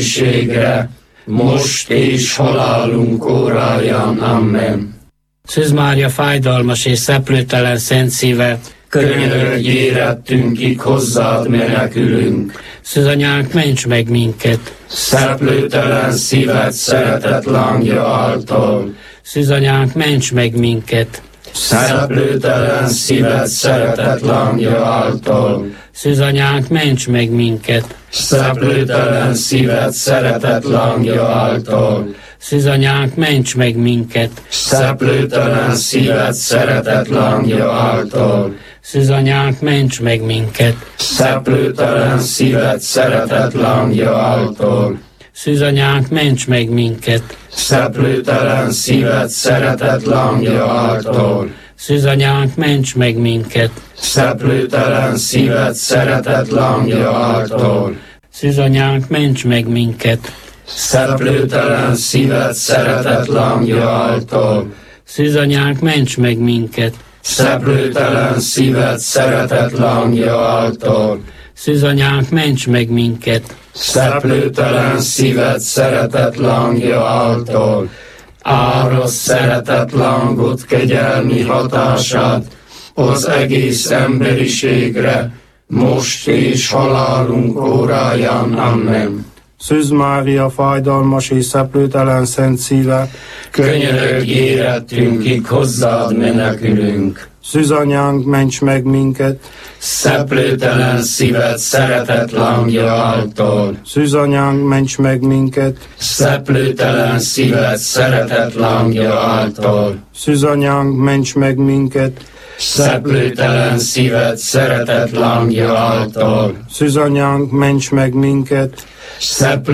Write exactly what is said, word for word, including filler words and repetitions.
emberiségre, most és halálunk óráján. Amen. Szűz Mária fájdalmas és szeplőtelen szent szíve, Könyörögj érettünkig, hozzád menekülünk. Szűzanyánk, ments meg minket. Szeplőtelen szíved szeretet lángja által. Szűzanyánk, ments meg minket. Szeplőtelen szíved szeretet lángja által. Szűzanyánk, ments meg minket. Szeplőtelen szíved szeretet lángja által. Szűzanyánk, ments meg minket. Szeplőtelen szíved szeretet lángja által. Szűzanyánk, ments meg minket. Szeplőtelen szíved szeretet lángja által. Szűzanyánk, ments meg minket. Szeplőtelen szíved szeretet lángja által. Szűzanyánk, ments meg minket. Szeplőtelen szíved szeretet lángja által. Szűzanyánk, ments meg minket. Szeplőtelen szíved szeretet lángja által. Szűzanyánk, ments meg minket. Szeplőtelen szíved szeretet lángja által. Szűzanyánk, ments meg minket. Szeplőtelen szíved szeretet lángja által. Árasz szeretet lángot, kegyelmi hatását az egész emberiségre, most és halálunk óráján. Amen. Szűz Mária fájdalmas és szeplőtelen szent szíve, Könyörögj érettünkig, hozzád menekülünk. Szűzanyánk, ments meg minket. Szeplőtelen szíved szeretet lángja által. Szűzanyánk, ments meg minket. Szeplőtelen szíved szeretet lángja által. Szűzanyánk, ments meg minket. Szeplőtelen szíved szeretet lángja által. Szűzanyánk, ments meg minket. Szeplőtelen